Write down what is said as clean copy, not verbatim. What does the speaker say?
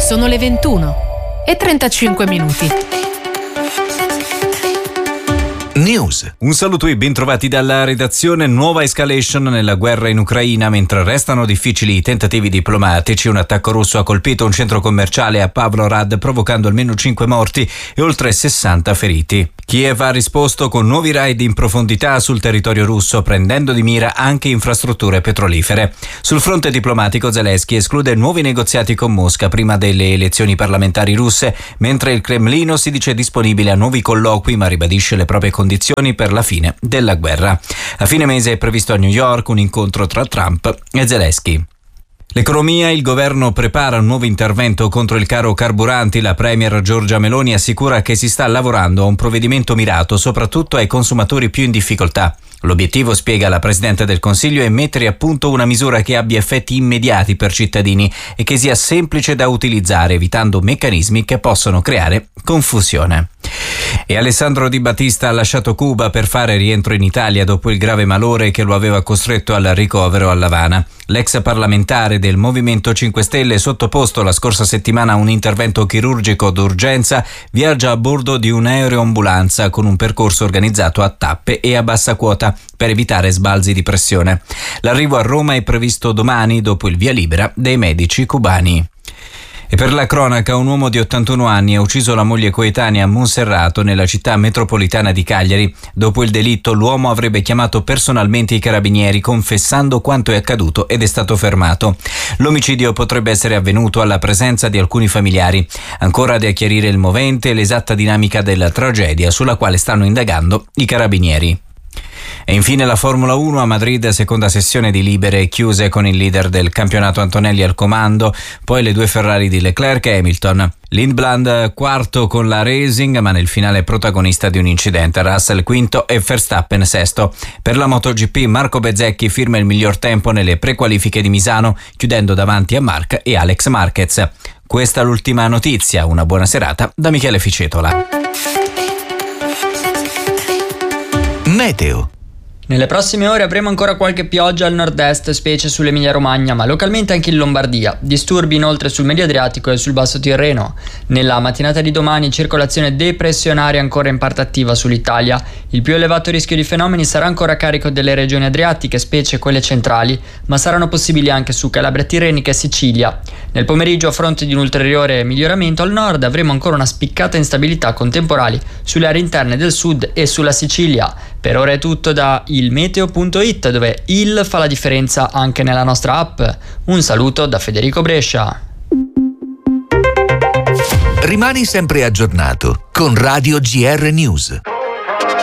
Sono le 21:35. News. Un saluto e ben trovati dalla redazione. Nuova escalation nella guerra in Ucraina. Mentre restano difficili i tentativi diplomatici, un attacco russo ha colpito un centro commerciale a Pavlograd, provocando almeno 5 morti e oltre 60 feriti. Kiev ha risposto con nuovi raid in profondità sul territorio russo, prendendo di mira anche infrastrutture petrolifere. Sul fronte diplomatico, Zelensky esclude nuovi negoziati con Mosca prima delle elezioni parlamentari russe, mentre il Cremlino si dice disponibile a nuovi colloqui, ma ribadisce le proprie condizioni per la fine della guerra. A fine mese è previsto a New York un incontro tra Trump e Zelensky. L'economia, il governo prepara un nuovo intervento contro il caro carburanti. La premier Giorgia Meloni assicura che si sta lavorando a un provvedimento mirato soprattutto ai consumatori più in difficoltà. L'obiettivo, spiega la Presidente del Consiglio, è mettere a punto una misura che abbia effetti immediati per cittadini e che sia semplice da utilizzare, evitando meccanismi che possono creare confusione. E Alessandro Di Battista ha lasciato Cuba per fare rientro in Italia dopo il grave malore che lo aveva costretto al ricovero a L'Avana. L'ex parlamentare del Movimento 5 Stelle, sottoposto la scorsa settimana a un intervento chirurgico d'urgenza, viaggia a bordo di un aeroambulanza con un percorso organizzato a tappe e a bassa quota per evitare sbalzi di pressione. L'arrivo a Roma è previsto domani, dopo il via libera dei medici cubani. E per la cronaca, un uomo di 81 anni ha ucciso la moglie coetanea a Monserrato, nella città metropolitana di Cagliari. Dopo il delitto, l'uomo avrebbe chiamato personalmente i carabinieri, confessando quanto è accaduto, ed è stato fermato. L'omicidio potrebbe essere avvenuto alla presenza di alcuni familiari. Ancora da chiarire il movente e l'esatta dinamica della tragedia, sulla quale stanno indagando i carabinieri. E infine la Formula 1 a Madrid, seconda sessione di libere chiuse con il leader del campionato Antonelli al comando, poi le due Ferrari di Leclerc e Hamilton. Lindblad quarto con la Racing, ma nel finale protagonista di un incidente. Russell quinto e Verstappen sesto. Per la MotoGP, Marco Bezzecchi firma il miglior tempo nelle prequalifiche di Misano, chiudendo davanti a Marc e Alex Marquez. Questa è l'ultima notizia. Una buona serata da Michele Ficetola. Meteo. Nelle prossime ore avremo ancora qualche pioggia al nord-est, specie sull'Emilia-Romagna, ma localmente anche in Lombardia. Disturbi inoltre sul Medio Adriatico e sul Basso Tirreno. Nella mattinata di domani, circolazione depressionaria ancora in parte attiva sull'Italia. Il più elevato rischio di fenomeni sarà ancora a carico delle regioni adriatiche, specie quelle centrali, ma saranno possibili anche su Calabria Tirrenica e Sicilia. Nel pomeriggio, a fronte di un ulteriore miglioramento al nord, avremo ancora una spiccata instabilità con temporali sulle aree interne del sud e sulla Sicilia. Per ora è tutto da ilmeteo.it, dove il fa la differenza anche nella nostra app. Un saluto da Federico Brescia. Rimani sempre aggiornato con Radio GR News.